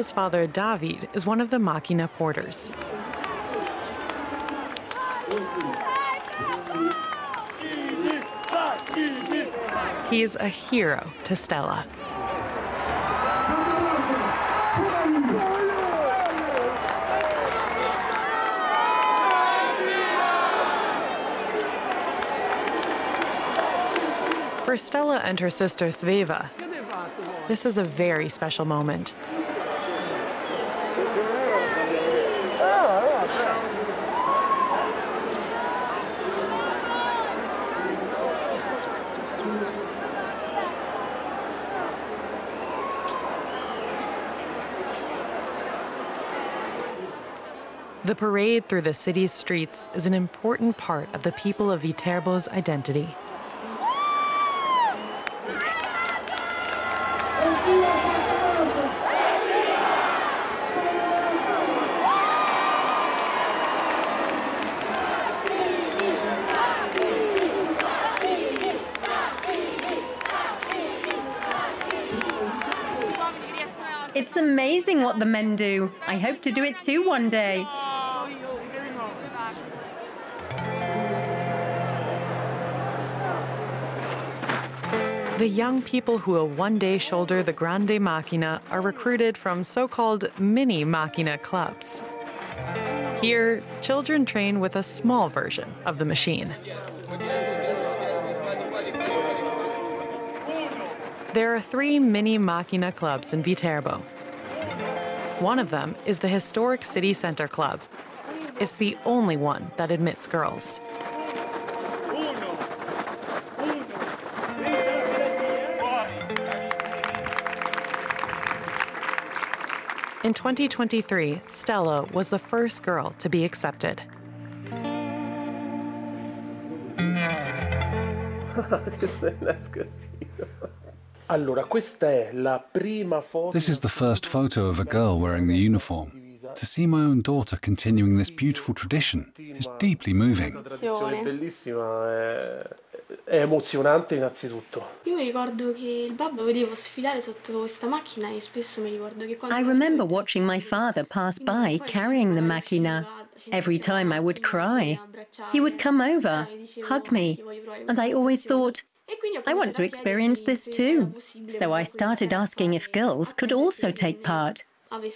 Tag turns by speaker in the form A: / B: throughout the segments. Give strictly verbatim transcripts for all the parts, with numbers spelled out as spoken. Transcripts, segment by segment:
A: Stella's father, David, is one of the Machina porters. He's a hero to Stella. For Stella and her sister Sveva, this is a very special moment. The parade through the city's streets is an important part of the people of Viterbo's identity.
B: It's amazing what the men do. I hope to do it too one day.
A: The young people who will one day shoulder the Grande Machina are recruited from so-called mini Machina clubs. Here, children train with a small version of the machine. There are three mini Machina clubs in Viterbo. One of them is the historic City Center Club. It's the only one that admits girls. In twenty twenty-three, Stella was the first girl to be accepted.
C: That's good.
D: This is the first photo of a girl wearing the uniform. To see my own daughter continuing this beautiful tradition is deeply moving.
C: È emozionante innanzitutto.
E: Io mi ricordo che il babbo vedevo sfilare sotto questa macchina e spesso mi ricordo che quando
B: I remember watching my father pass by carrying the machina. Every time I would cry. He would come over, hug me, and I always thought, I want to experience this too. So I started asking if girls could also take part.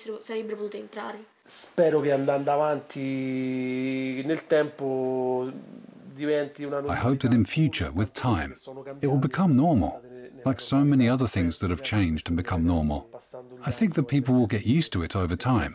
C: Spero che andando avanti nel tempo
D: I hope that in future, with time, it will become normal, like so many other things that have changed and become normal. I think that people will get used to it over time.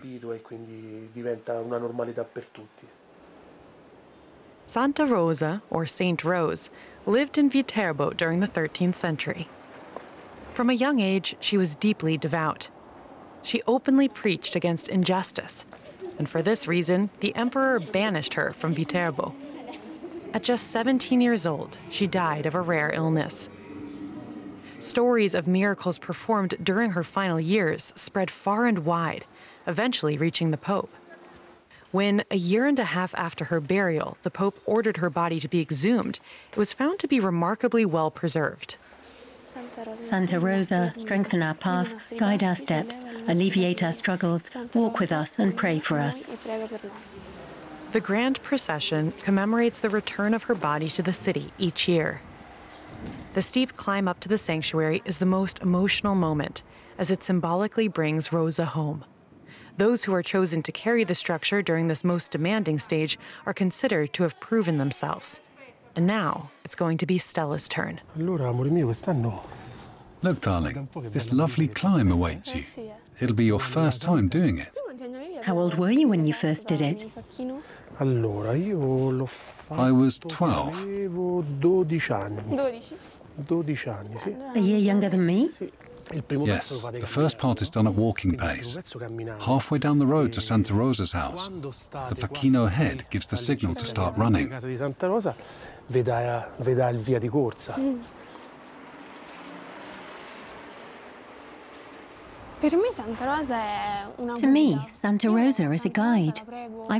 A: Santa Rosa, or Saint Rose, lived in Viterbo during the thirteenth century. From a young age, she was deeply devout. She openly preached against injustice, and for this reason, the emperor banished her from Viterbo. At just seventeen years old, she died of a rare illness. Stories of miracles performed during her final years spread far and wide, eventually reaching the Pope. When, a year and a half after her burial, the Pope ordered her body to be exhumed, it was found to be remarkably well preserved.
B: Santa Rosa, strengthen our path, guide our steps, alleviate our struggles, walk with us and pray for us.
A: The grand procession commemorates the return of her body to the city each year. The steep climb up to the sanctuary is the most emotional moment, as it symbolically brings Rosa home. Those who are chosen to carry the structure during this most demanding stage are considered to have proven themselves. And now, it's going to be Stella's turn.
D: Look, darling, this lovely climb awaits you. It'll be your first time doing it.
B: How old were you when you first did it?
D: I was twelve.
B: A year younger than me?
D: Yes, the first part is done at walking pace. Halfway down the road to Santa Rosa's house, the facchino head gives the signal to start running.
B: To me, Santa Rosa is a guide. I